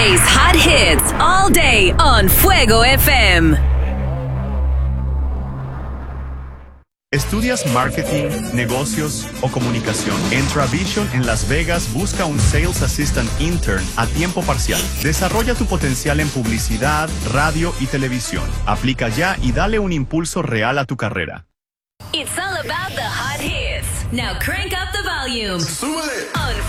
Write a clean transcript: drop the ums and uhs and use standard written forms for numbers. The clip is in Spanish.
plays hot hits all day on Fuego FM. ¿Estudias marketing, negocios o comunicación? En Travision en Las Vegas busca un Sales Assistant Intern a tiempo parcial. Desarrolla tu potencial en publicidad, radio y televisión. Aplica ya y dale un impulso real a tu carrera. It's all about the hot hits. Now crank up the volume. ¡Súbele! On